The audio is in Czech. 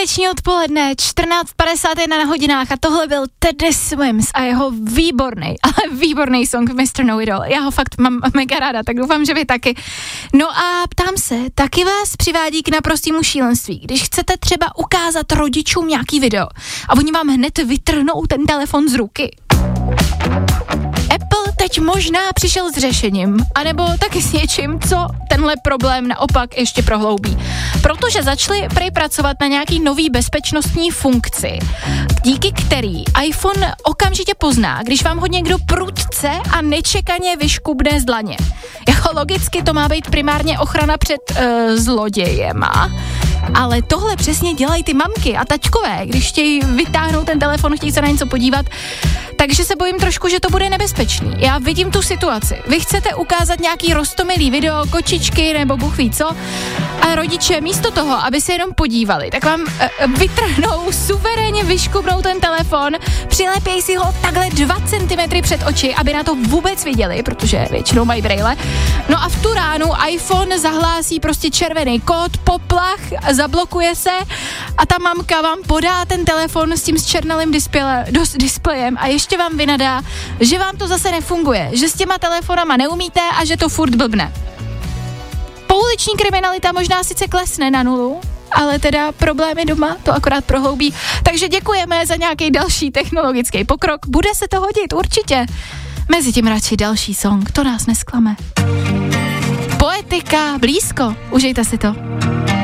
Středeční odpoledne, 14:51 na hodinách a tohle byl Teddy Swims a jeho výborný song Mr. Know-It-All. Já ho fakt mám mega ráda, tak doufám, že vy taky. No a ptám se, taky vás přivádí k naprostému šílenství, když chcete třeba ukázat rodičům nějaký video a oni vám hned vytrhnou ten telefon z ruky. Apple teď možná přišel s řešením, anebo taky s něčím, co tenhle problém naopak ještě prohloubí. Protože začali prej pracovat na nějaký nový bezpečnostní funkci, díky který iPhone okamžitě pozná, když vám ho někdo prudce a nečekaně vyškubne z dlaně. Jako logicky to má být primárně ochrana před zlodějema, ale tohle přesně dělají ty mamky a taťkové, když chtějí vytáhnout ten telefon, chtějí se na něco podívat, takže se bojím trošku, že to bude nebezpečný. Já vidím tu situaci. Vy chcete ukázat nějaký roztomilý video, kočičky nebo bůh ví co, a rodiče místo toho, aby se jenom podívali, tak vám vytrhnou, suverénně vyškubnou ten telefon, přilepějí si ho takhle 2 cm před oči, aby na to vůbec viděli, protože většinou mají brejle. No a v tu ránu iPhone zahlásí prostě červený kód, poplach, zablokuje se a ta mamka vám podá ten telefon s tím zčernalým displejem a ještě vám vynadá, že vám to zase nefunguje, že s těma telefonama neumíte a že to furt blbne. Pouliční kriminalita možná sice klesne na nulu, ale teda problémy doma to akorát prohloubí. Takže děkujeme za nějaký další technologický pokrok. Bude se to hodit, určitě. Mezitím radši další song, to nás nesklame. Poetika, blízko, užijte si to.